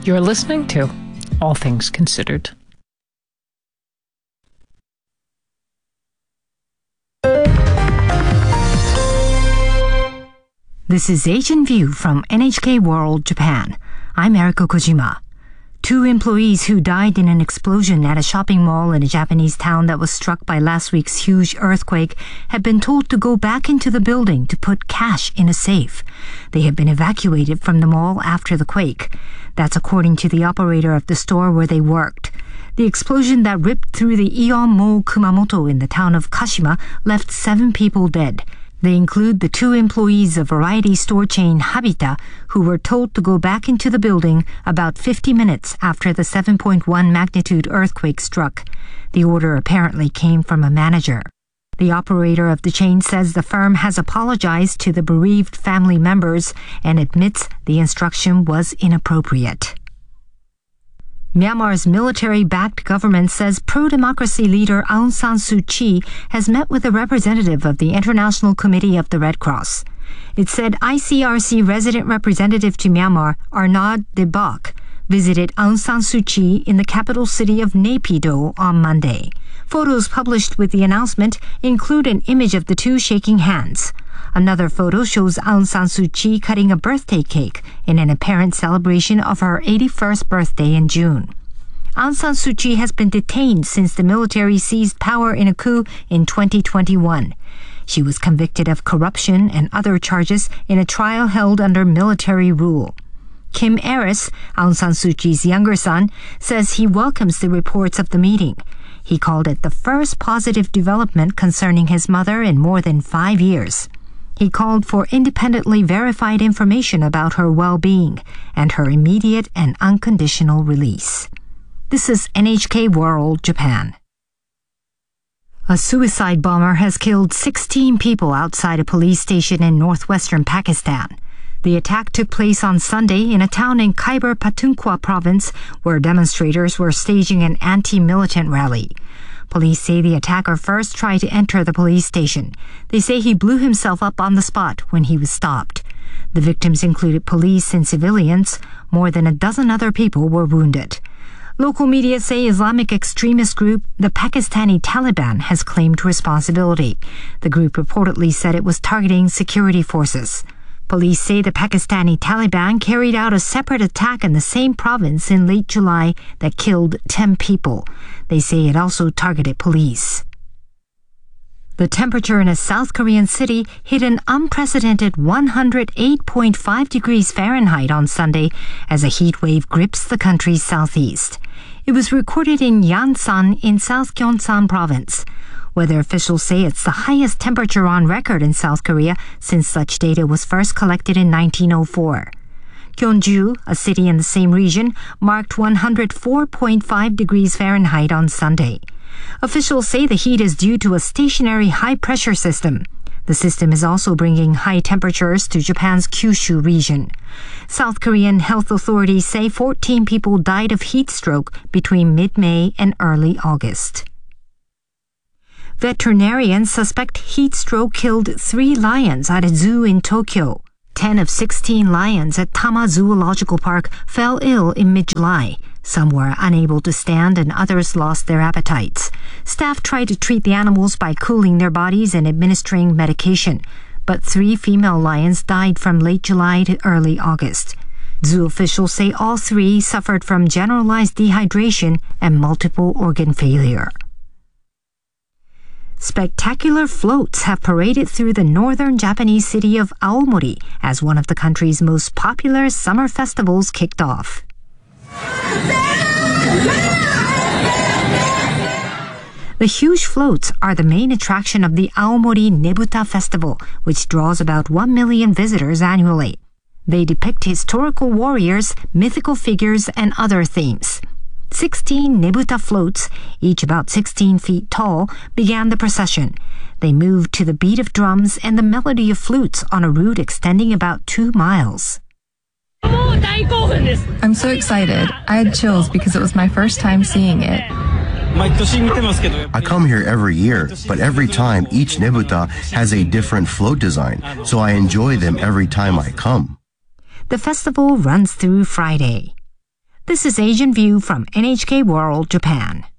You're listening to All Things Considered. This is Asian View from NHK World Japan. I'm Eriko Kojima. 2 employees who died in an explosion at a shopping mall in a Japanese town that was struck by last week's huge earthquake have been told to go back into the building to put cash in a safe. They have been evacuated from the mall after the quake. That's according to the operator of the store where they worked. The explosion that ripped through the Aeon Mall Kumamoto in the town of Kashima left 7 people dead. They include the 2 employees of variety store chain Habita, who were told to go back into the building about 50 minutes after the 7.1 magnitude earthquake struck. The order apparently came from a manager. The operator of the chain says the firm has apologized to the bereaved family members and admits the instruction was inappropriate. Myanmar's military-backed government says pro-democracy leader Aung San Suu Kyi has met with a representative of the International Committee of the Red Cross. It said ICRC resident representative to Myanmar, Arnaud de Bach, visited Aung San Suu Kyi in the capital city of Naypyidaw on Monday. Photos published with the announcement include an image of the 2 shaking hands. Another photo shows Aung San Suu Kyi cutting a birthday cake in an apparent celebration of her 81st birthday in June. Aung San Suu Kyi has been detained since the military seized power in a coup in 2021. She was convicted of corruption and other charges in a trial held under military rule. Kim Aris, Aung San Suu Kyi's younger son, says he welcomes the reports of the meeting. He called it the first positive development concerning his mother in more than 5 years. He called for independently verified information about her well-being and her immediate and unconditional release. This is NHK World Japan. A suicide bomber has killed 16 people outside a police station in northwestern Pakistan. The attack took place on Sunday in a town in Khyber Pakhtunkhwa province where demonstrators were staging an anti-militant rally. Police say the attacker first tried to enter the police station. They say he blew himself up on the spot when he was stopped. The victims included police and civilians. More than a dozen other people were wounded. Local media say Islamic extremist group, the Pakistani Taliban, has claimed responsibility. The group reportedly said it was targeting security forces. Police say the Pakistani Taliban carried out a separate attack in the same province in late July that killed 10 people. They say it also targeted police. The temperature in a South Korean city hit an unprecedented 108.5 degrees Fahrenheit on Sunday as a heat wave grips the country's southeast. It was recorded in Yansan in South Gyeongsang province. Weather officials say it's the highest temperature on record in South Korea since such data was first collected in 1904. Gyeongju, a city in the same region, marked 104.5 degrees Fahrenheit on Sunday. Officials say the heat is due to a stationary high-pressure system. The system is also bringing high temperatures to Japan's Kyushu region. South Korean health authorities say 14 people died of heat stroke between mid-May and early August. Veterinarians suspect heat stroke killed 3 lions at a zoo in Tokyo. 10 of 16 lions at Tama Zoological Park fell ill in mid-July. Some were unable to stand and others lost their appetites. Staff tried to treat the animals by cooling their bodies and administering medication, but 3 female lions died from late July to early August. Zoo officials say all 3 suffered from generalized dehydration and multiple organ failure. Spectacular floats have paraded through the northern Japanese city of Aomori as one of the country's most popular summer festivals kicked off. The huge floats are the main attraction of the Aomori Nebuta Festival, which draws about 1 million visitors annually. They depict historical warriors, mythical figures, and other themes. 16 Nebuta floats, each about 16 feet tall, began the procession. They moved to the beat of drums and the melody of flutes on a route extending about 2 miles. I'm so excited. I had chills because it was my first time seeing it. I come here every year, but every time each Nebuta has a different float design, so I enjoy them every time I come. The festival runs through Friday. This is Asian View from NHK World Japan.